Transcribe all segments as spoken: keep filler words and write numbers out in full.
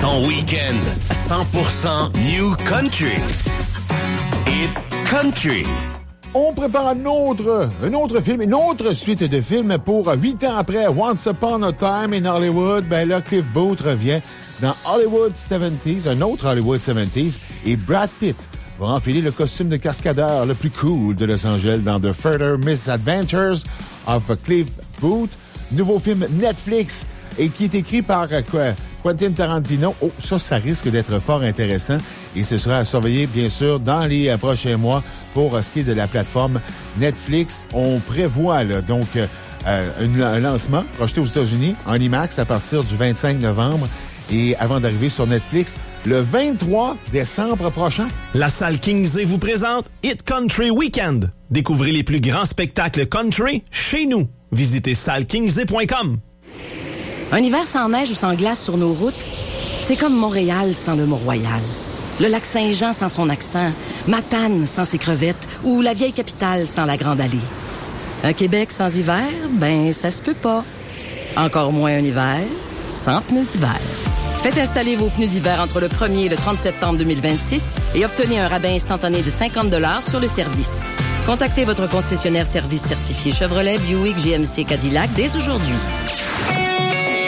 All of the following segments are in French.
Ton week-end cent pour cent New Country. Hit Country. On prépare un autre, un autre film, une autre suite de films pour huit ans après Once Upon a Time in Hollywood. Ben là, Cliff Booth revient dans Hollywood soixante-dix, un autre Hollywood soixante-dix, et Brad Pitt va enfiler le costume de cascadeur le plus cool de Los Angeles dans The Further Misadventures of Cliff Booth. Nouveau film Netflix et qui est écrit par quoi, Quentin Tarantino. Oh, ça, ça risque d'être fort intéressant et ce sera à surveiller, bien sûr, dans les euh, prochains mois pour euh, ce qui est de la plateforme Netflix. On prévoit, là, donc, euh, un, un lancement projeté aux États-Unis en IMAX à partir du vingt-cinq novembre et avant d'arriver sur Netflix le vingt-trois décembre prochain. La salle Kingsley vous présente Hit Country Weekend. Découvrez les plus grands spectacles country chez nous. Visitez salle kingsley point com. Un hiver sans neige ou sans glace sur nos routes, c'est comme Montréal sans le Mont-Royal. Le lac Saint-Jean sans son accent, Matane sans ses crevettes ou la vieille capitale sans la Grande Allée. Un Québec sans hiver, ben ça se peut pas. Encore moins un hiver sans pneus d'hiver. Faites installer vos pneus d'hiver entre le premier et le trente septembre deux mille vingt-six et obtenez un rabais instantané de cinquante dollars sur le service. Contactez votre concessionnaire service certifié Chevrolet, Buick, G M C, Cadillac dès aujourd'hui.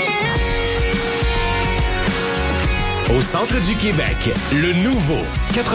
Au centre du Québec, le nouveau